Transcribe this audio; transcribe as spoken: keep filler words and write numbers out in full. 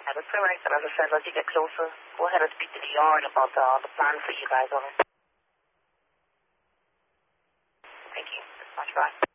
Yeah, that's all right. But as I said, as you get closer, go ahead and speak to the yard about the, the plan for you guys, over. Thank you. Much bye.